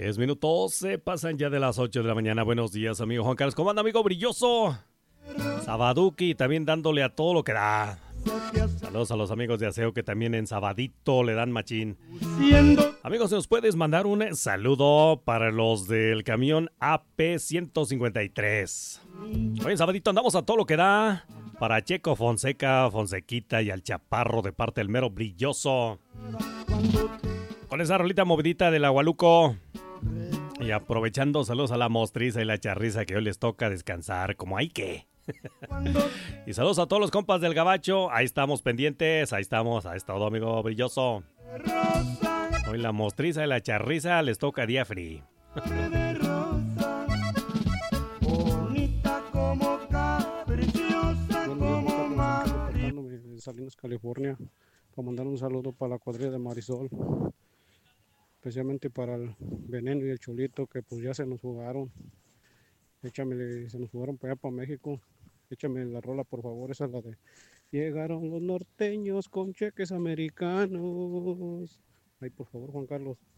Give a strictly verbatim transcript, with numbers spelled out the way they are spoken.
Diez minutos se pasan ya de las ocho de la mañana. Buenos días, amigo Juan Carlos. ¿Cómo anda, amigo brilloso? Sabaduki también dándole a todo lo que da. Saludos a los amigos de Aseo que también en Sabadito le dan machín. Amigos, ¿nos puedes mandar un saludo para los del camión A P ciento cincuenta y tres? Hoy en Sabadito andamos a todo lo que da. Para Checo Fonseca, Fonsequita y al Chaparro de parte del mero brilloso. Con esa rolita movidita del Agualuco. Y aprovechando, saludos a la mostriza y la charriza que hoy les toca descansar como hay que. Y saludos a todos los compas del Gabacho. Ahí estamos pendientes, ahí estamos, ahí está todo, amigo brilloso. Hoy la mostriza y la charriza les toca día free. Salinas, California, para mandar un saludo para la cuadrilla de Marisol, especialmente para el Veneno y el Chulito, que pues ya se nos jugaron. Échame, se nos jugaron para allá, para México. Échame la rola, por favor, esa es la de Llegaron los norteños con cheques americanos. Ay, por favor, Juan Carlos.